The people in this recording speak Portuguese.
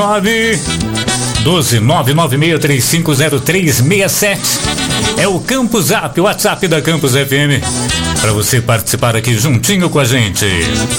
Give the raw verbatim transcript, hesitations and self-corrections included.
nove doze nove nove seis três cinco zero três seis sete. É o Campus Zap, o WhatsApp da Campus F M, para você participar aqui juntinho com a gente.